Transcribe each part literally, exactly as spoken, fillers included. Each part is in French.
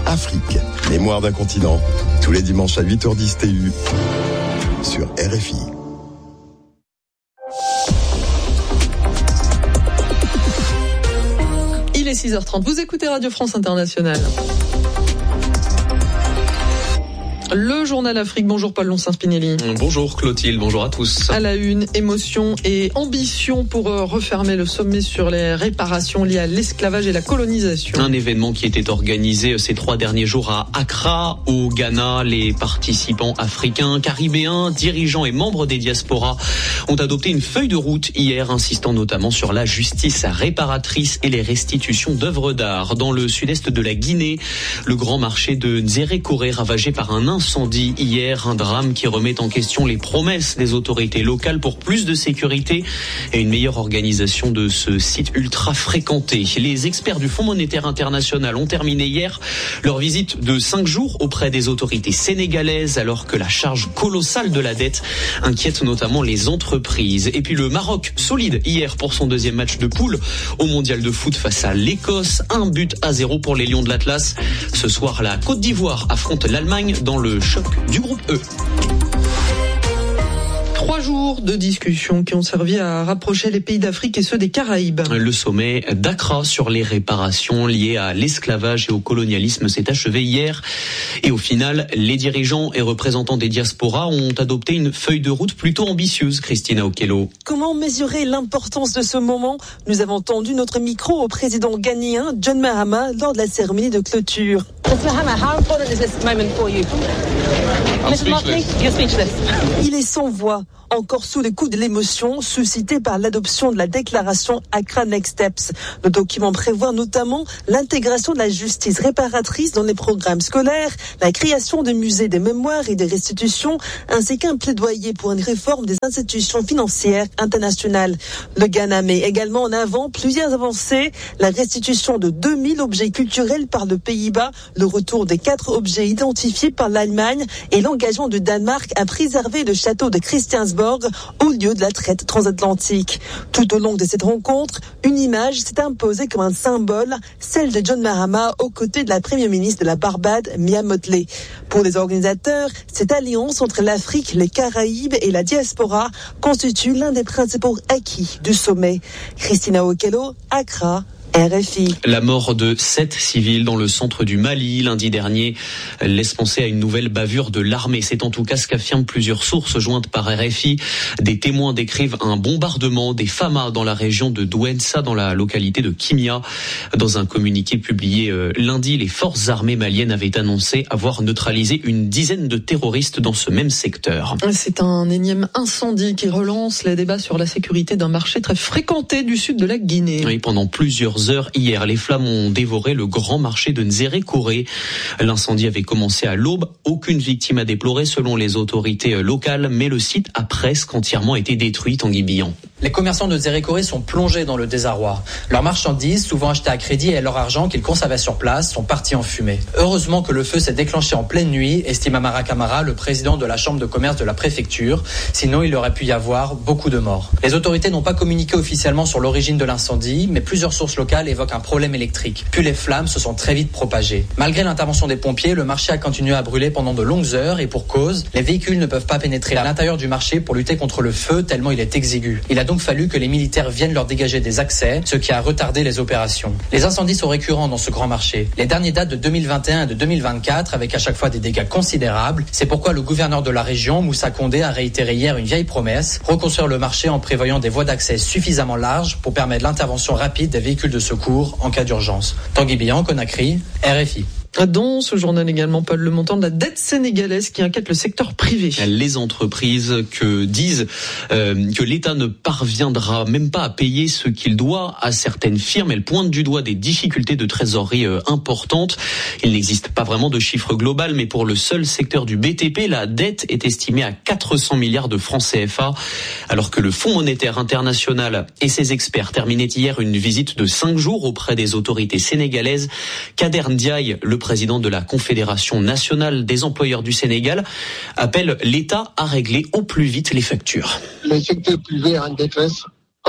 Afrique, mémoire d'un continent, tous les dimanches à huit heures dix T U sur R F I. Il est six heures trente, vous écoutez Radio France Internationale. Le journal Afrique. Bonjour Paul Lonssin-Spinelli. Bonjour Clotilde, bonjour à tous. À la une, émotion et ambition pour refermer le sommet sur les réparations liées à l'esclavage et la colonisation. Un événement qui était organisé ces trois derniers jours à Accra, au Ghana. Les participants africains, caribéens, dirigeants et membres des diasporas ont adopté une feuille de route hier, insistant notamment sur la justice réparatrice et les restitutions d'œuvres d'art. Dans le sud-est de la Guinée, le grand marché de Nzérékoré ravagé par un incendie hier, un drame qui remet en question les promesses des autorités locales pour plus de sécurité et une meilleure organisation de ce site ultra fréquenté. Les experts du Fonds monétaire international ont terminé hier leur visite de cinq jours auprès des autorités sénégalaises alors que la charge colossale de la dette inquiète notamment les entreprises. Et puis le Maroc, solide hier pour son deuxième match de poule au mondial de foot face à l'Écosse. Un but à zéro pour les Lions de l'Atlas. Ce soir, la Côte d'Ivoire affronte l'Allemagne dans le choc du groupe E. Trois jours de discussions qui ont servi à rapprocher les pays d'Afrique et ceux des Caraïbes. Le sommet d'Accra sur les réparations liées à l'esclavage et au colonialisme s'est achevé hier. Et au final, les dirigeants et représentants des diasporas ont adopté une feuille de route plutôt ambitieuse, Christina Okello. Comment mesurer l'importance de ce moment ? Nous avons tendu notre micro au président ghanéen John Mahama lors de la cérémonie de clôture. Mister Mahama, how important is this moment for you? Mister Motley, you're speechless. Il est sans voix, encore sous les coups de l'émotion suscitée par l'adoption de la déclaration Accra Next Steps. Le document prévoit notamment l'intégration de la justice réparatrice dans les programmes scolaires, la création de musées des mémoires et des restitutions, ainsi qu'un plaidoyer pour une réforme des institutions financières internationales. Le Ghana met également en avant plusieurs avancées, la restitution de deux mille objets culturels par le Pays-Bas, le retour des quatre objets identifiés par l'Allemagne et l'engagement du Danemark à préserver le château de Christiansborg au lieu de la traite transatlantique. Tout au long de cette rencontre, une image s'est imposée comme un symbole, celle de John Mahama aux côtés de la première ministre de la Barbade, Mia Mottley. Pour les organisateurs, cette alliance entre l'Afrique, les Caraïbes et la diaspora constitue l'un des principaux acquis du sommet. Christina Okello, Accra, R F I. La mort de sept civils dans le centre du Mali lundi dernier laisse penser à une nouvelle bavure de l'armée. C'est en tout cas ce qu'affirment plusieurs sources jointes par R F I. Des témoins décrivent un bombardement des Fama dans la région de Douensa, dans la localité de Kimia. Dans un communiqué publié lundi, les forces armées maliennes avaient annoncé avoir neutralisé une dizaine de terroristes dans ce même secteur. C'est un énième incendie qui relance les débats sur la sécurité d'un marché très fréquenté du sud de la Guinée. Oui, pendant plusieurs heures hier, les flammes ont dévoré le grand marché de Nzérékoré. L'incendie avait commencé à l'aube. Aucune victime à déplorer selon les autorités locales, mais le site a presque entièrement été détruit. Tanguy Billon. Les commerçants de Nzérékoré sont plongés dans le désarroi. Leurs marchandises, souvent achetées à crédit, et leur argent qu'ils conservaient sur place sont partis en fumée. Heureusement que le feu s'est déclenché en pleine nuit, estime Amara Kamara, le président de la chambre de commerce de la préfecture. Sinon, il aurait pu y avoir beaucoup de morts. Les autorités n'ont pas communiqué officiellement sur l'origine de l'incendie, mais plusieurs sources locales évoquent un problème électrique. Puis les flammes se sont très vite propagées. Malgré l'intervention des pompiers, le marché a continué à brûler pendant de longues heures et pour cause, les véhicules ne peuvent pas pénétrer à l'intérieur du marché pour lutter contre le feu tellement il est exigu. Il a donc fallu que les militaires viennent leur dégager des accès, ce qui a retardé les opérations. Les incendies sont récurrents dans ce grand marché. Les derniers datent de deux mille vingt et un et de deux mille vingt-quatre avec à chaque fois des dégâts considérables. C'est pourquoi le gouverneur de la région, Moussa Condé, a réitéré hier une vieille promesse, reconstruire le marché en prévoyant des voies d'accès suffisamment larges pour permettre l'intervention rapide des véhicules de secours en cas d'urgence. Tanguy Billon, Conakry, R F I. Dans ce journal également, Paul, le montant de la dette sénégalaise qui inquiète le secteur privé. Les entreprises que disent euh, que l'État ne parviendra même pas à payer ce qu'il doit à certaines firmes. Elles pointent du doigt des difficultés de trésorerie euh, importantes. Il n'existe pas vraiment de chiffre global, mais pour le seul secteur du B T P, la dette est estimée à quatre cents milliards de francs C F A. Alors que le Fonds monétaire international et ses experts terminaient hier une visite de cinq jours auprès des autorités sénégalaises. Kader Ndiaye, le président de la Confédération nationale des employeurs du Sénégal, appelle l'État à régler au plus vite les factures. Le secteur privé est en détresse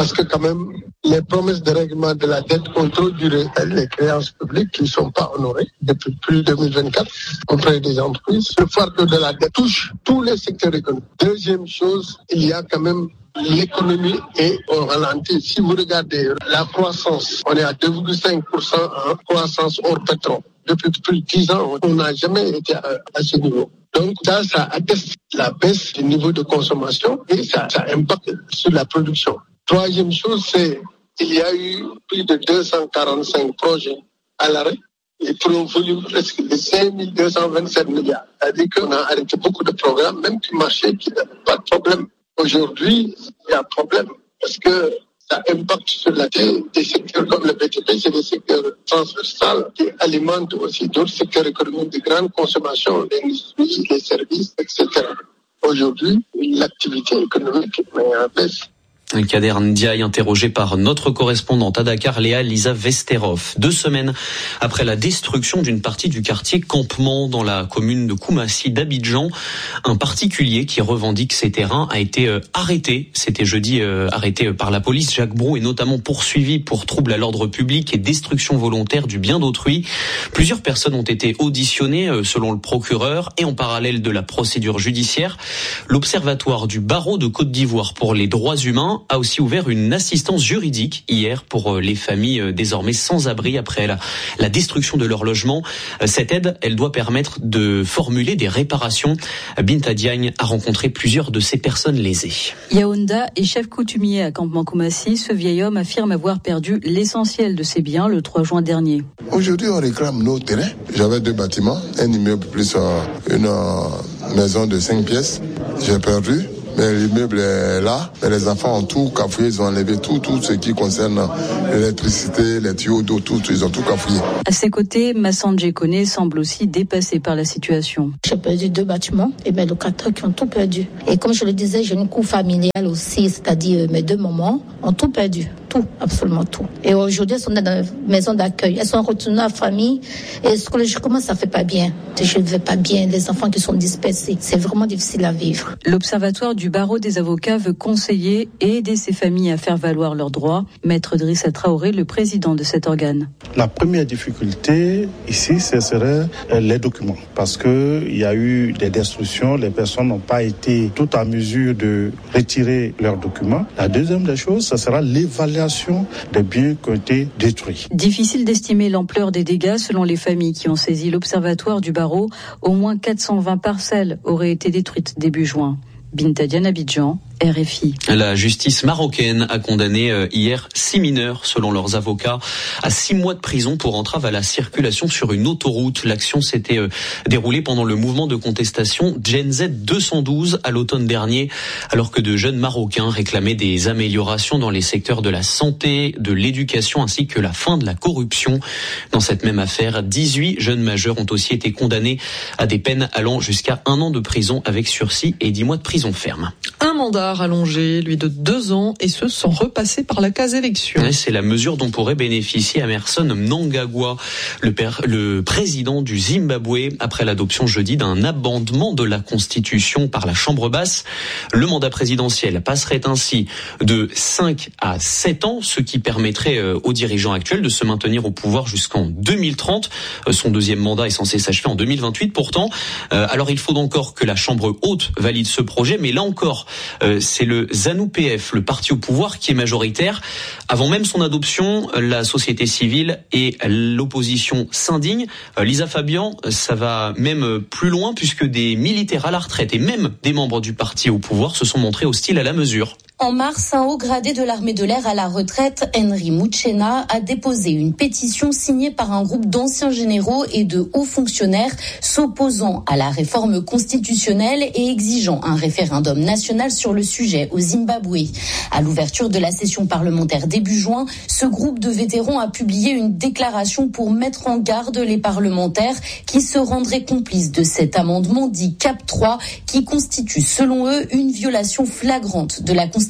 parce que quand même, les promesses de règlement de la dette ont trop duré. Les créances publiques qui ne sont pas honorées depuis plus de deux mille vingt-quatre auprès des entreprises. Le fardeau de la dette touche tous les secteurs économiques. Deuxième chose, il y a quand même l'économie est au ralenti. Si vous regardez la croissance, on est à deux virgule cinq pour cent en croissance hors pétrole. Depuis plus de dix ans, on n'a jamais été à, à ce niveau. Donc ça, ça atteste la baisse du niveau de consommation et ça, ça impacte sur la production. Troisième chose, c'est qu'il y a eu plus de deux cent quarante-cinq projets à l'arrêt et pour un volume presque de cinq mille deux cent vingt-sept milliards. C'est-à-dire qu'on a arrêté beaucoup de programmes, même qui marchaient, qui n'avaient pas de problème. Aujourd'hui, il y a un problème parce que ça impacte sur la tête des secteurs comme le B T P, c'est des secteurs transversaux qui alimentent aussi d'autres secteurs économiques de grande consommation, l'industrie, les services, et cetera. Aujourd'hui, l'activité économique est en baisse. Kader Ndiaye, interrogé par notre correspondante à Dakar, Léa Lisa Vesterov. Deux semaines après la destruction d'une partie du quartier Campement dans la commune de Koumassi d'Abidjan, un particulier qui revendique ces terrains a été euh, arrêté. C'était jeudi euh, arrêté par la police. Jacques Brou est notamment poursuivi pour trouble à l'ordre public et destruction volontaire du bien d'autrui. Plusieurs personnes ont été auditionnées euh, selon le procureur et en parallèle de la procédure judiciaire. L'Observatoire du barreau de Côte d'Ivoire pour les droits humains a aussi ouvert une assistance juridique hier pour les familles désormais sans abri après la, la destruction de leur logement. Cette aide, elle doit permettre de formuler des réparations. Binta Diagne a rencontré plusieurs de ces personnes lésées. Yaounda est chef coutumier à Campement Koumassi. Ce vieil homme affirme avoir perdu l'essentiel de ses biens le trois juin dernier. Aujourd'hui, on réclame nos terrains. J'avais deux bâtiments, un immeuble plus euh, une euh, maison de cinq pièces. J'ai perdu. Mais l'immeuble est là, mais les enfants ont tout cafouillé, ils ont enlevé tout, tout ce qui concerne l'électricité, les tuyaux d'eau, tout, ils ont tout cafouillé. À ses côtés, Massandje Kone semble aussi dépassé par la situation. J'ai perdu deux bâtiments et mes locataires qui ont tout perdu. Et comme je le disais, j'ai une cour familiale aussi, c'est-à-dire mes deux mamans ont tout perdu. Tout, absolument tout. Et aujourd'hui, elles sont dans la maison d'accueil. Elles sont retournées à la famille. Et psychologiquement, ça fait pas bien. Je ne vais pas bien. Les enfants qui sont dispersés. C'est vraiment difficile à vivre. L'Observatoire du barreau des avocats veut conseiller et aider ces familles à faire valoir leurs droits. Maître Drissa Traoré, le président de cet organe. La première difficulté ici, ce serait les documents. Parce qu'il y a eu des destructions. Les personnes n'ont pas été toutes en mesure de retirer leurs documents. La deuxième des choses, ce sera l'évaluation des biens qui ont été détruits. Difficile d'estimer l'ampleur des dégâts selon les familles qui ont saisi l'Observatoire du barreau. Au moins quatre cent vingt parcelles auraient été détruites début juin. Binta Diagne, Abidjan, R F I. La justice marocaine a condamné hier six mineurs, selon leurs avocats, à six mois de prison pour entrave à la circulation sur une autoroute. L'action s'était déroulée pendant le mouvement de contestation Gen Z deux cent douze à l'automne dernier, alors que de jeunes Marocains réclamaient des améliorations dans les secteurs de la santé, de l'éducation ainsi que la fin de la corruption. Dans cette même affaire, dix-huit jeunes majeurs ont aussi été condamnés à des peines allant jusqu'à un an de prison avec sursis et dix mois de prison ferme. Un mandat rallongé, lui de deux ans, et ce sans repasser par la case élection. Ouais, c'est la mesure dont pourrait bénéficier Emmerson Mnangagwa, le, père, le président du Zimbabwe, après l'adoption jeudi d'un amendement de la Constitution par la Chambre basse. Le mandat présidentiel passerait ainsi de cinq à sept ans, ce qui permettrait aux dirigeants actuels de se maintenir au pouvoir jusqu'en deux mille trente. Son deuxième mandat est censé s'achever en deux mille vingt-huit pourtant. Alors il faut encore que la Chambre haute valide ce projet, mais là encore, Euh, c'est le ZANU-P F, le parti au pouvoir, qui est majoritaire. Avant même son adoption, la société civile et l'opposition s'indignent. Euh, Lisa Fabian, ça va même plus loin puisque des militaires à la retraite et même des membres du parti au pouvoir se sont montrés hostiles à la mesure. En mars, un haut gradé de l'armée de l'air à la retraite, Henry Muchena, a déposé une pétition signée par un groupe d'anciens généraux et de hauts fonctionnaires s'opposant à la réforme constitutionnelle et exigeant un référendum national sur le sujet au Zimbabwe. À l'ouverture de la session parlementaire début juin, ce groupe de vétérans a publié une déclaration pour mettre en garde les parlementaires qui se rendraient complices de cet amendement dit C A P trois qui constitue selon eux une violation flagrante de la Constitution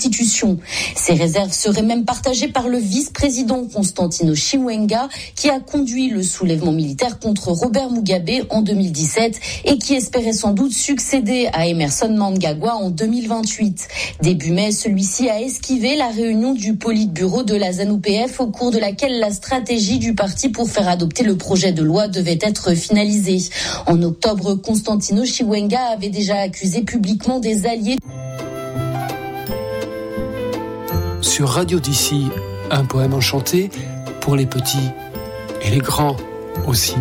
Constitution. Ces réserves seraient même partagées par le vice-président Constantino Chiwenga, qui a conduit le soulèvement militaire contre Robert Mugabe en deux mille dix-sept et qui espérait sans doute succéder à Emerson Mnangagwa en deux mille vingt-huit. Début mai, celui-ci a esquivé la réunion du Politburo de la ZANU P F au cours de laquelle la stratégie du parti pour faire adopter le projet de loi devait être finalisée. En octobre, Constantino Chiwenga avait déjà accusé publiquement des alliés. Sur Radio d'ici, un poème enchanté pour les petits et les grands aussi.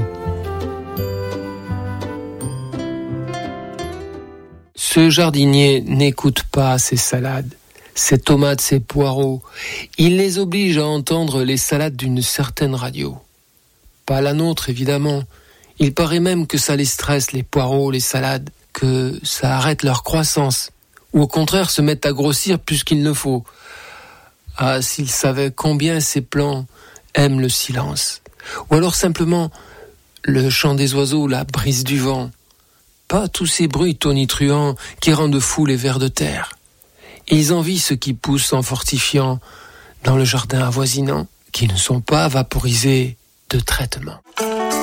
Ce jardinier n'écoute pas ses salades, ses tomates, ses poireaux. Il les oblige à entendre les salades d'une certaine radio. Pas la nôtre, évidemment. Il paraît même que ça les stresse, les poireaux, les salades, que ça arrête leur croissance, ou au contraire se mettent à grossir plus qu'il ne faut. Ah, s'il savait combien ces plants aiment le silence. Ou alors simplement le chant des oiseaux, la brise du vent. Pas tous ces bruits tonitruants qui rendent fous les vers de terre. Ils envient ce qui pousse en fortifiant dans le jardin avoisinant, qui ne sont pas vaporisés de traitement.